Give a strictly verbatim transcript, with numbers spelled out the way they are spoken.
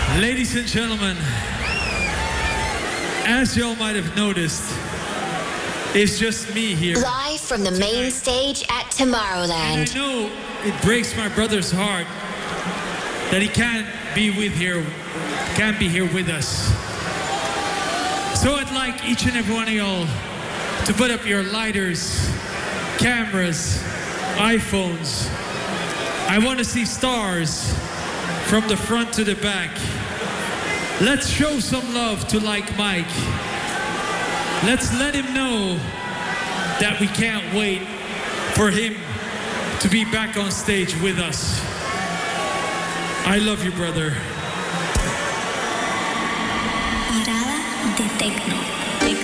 Ladies and gentlemen, as y'all might have noticed, it's just me here. Live from the main tonight. stage at Tomorrowland. And I know it breaks my brother's heart that he can't be with here, can't be here with us. So I'd like each and every one of y'all to put up your lighters, cameras, iPhones. I want to see stars from the front to the back. Let's show some love to Like Mike. Let's let him know that we can't wait for him to be back on stage with us. I love you, brother. Parada de Tecno.